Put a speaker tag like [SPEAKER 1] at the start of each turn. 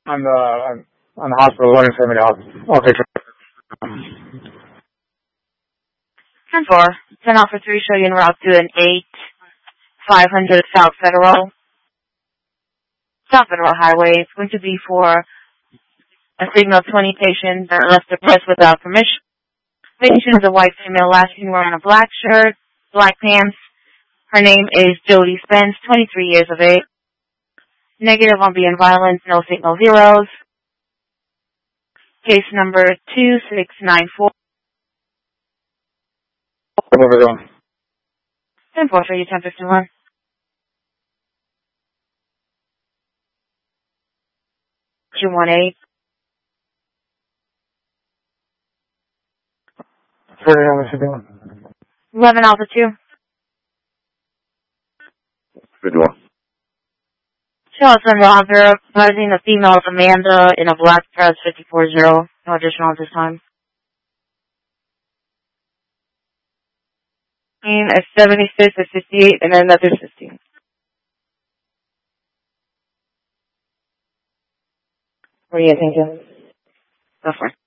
[SPEAKER 1] on the hospital running for me. I'll take it.
[SPEAKER 2] 10-4. 10 Alpha 3, show you en route to an 8-500 South Federal Highway. It's going to be for a signal 20 patient that left the press without permission. Patient is a white female, last seen wearing a black shirt, black pants. Her name is Jody Spence, 23 years of age. Negative on being violent, no signal zeros. Case number 2694.
[SPEAKER 1] Where we going?
[SPEAKER 2] 10-4 for you, 1051. $218. 11 Alpha 2.
[SPEAKER 1] 51.
[SPEAKER 2] Show us on Roger, advising the female is Amanda in a black dress, 54-0. No additional at this time. A 76, a 58, and another 15. What are you thinking? Go for it.